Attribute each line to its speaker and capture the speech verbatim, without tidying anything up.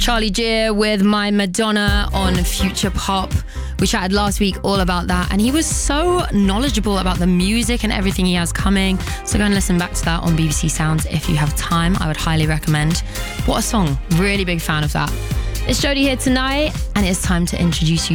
Speaker 1: Charlie Gear with My Madonna on Future Pop. We chatted last week all about that, and he was so knowledgeable about the music and everything he has coming. So go and listen back to that on B B C Sounds if you have time. I would highly recommend. What a song. Really big fan of that. It's Jodie here tonight, and it's time to introduce you